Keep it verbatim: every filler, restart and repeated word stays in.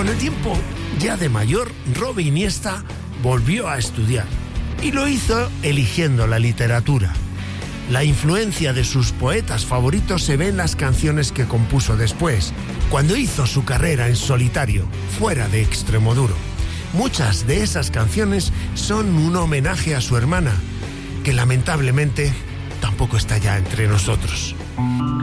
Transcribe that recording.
Con el tiempo, ya de mayor, Robbie Iniesta volvió a estudiar y lo hizo eligiendo la literatura. La influencia de sus poetas favoritos se ve en las canciones que compuso después, cuando hizo su carrera en solitario, fuera de Extremoduro. Muchas de esas canciones son un homenaje a su hermana, que lamentablemente tampoco está ya entre nosotros.